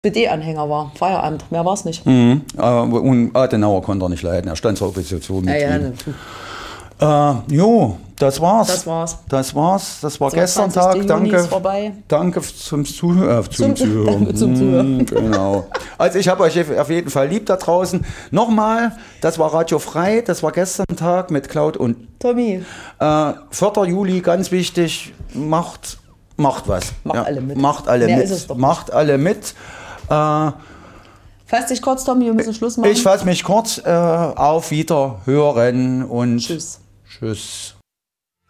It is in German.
SPD-Anhänger war. Feierabend, mehr war es nicht. Und Adenauer konnte er nicht leiden, er stand zur Opposition mit ihm. Das war's. Das war gestern Tag. Danke zum Zuhören. Genau. Also ich habe euch auf jeden Fall lieb da draußen. Nochmal, das war Radio Frei, das war gestern Tag mit Claud und Tommy. 4. Juli, ganz wichtig, macht was. Macht alle mit. Fass dich kurz, Tommy, wir müssen Schluss machen. Ich fasse mich kurz. Auf Wiederhören und Tschüss. Tschüss.